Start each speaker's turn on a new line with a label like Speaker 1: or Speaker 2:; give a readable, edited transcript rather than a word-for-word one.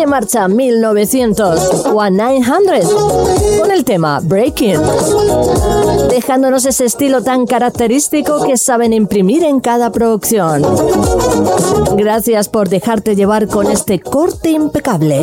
Speaker 1: se marcha 1900 con el tema Breaking, dejándonos ese estilo tan característico que saben imprimir en cada producción. Gracias por dejarte llevar con este corte impecable.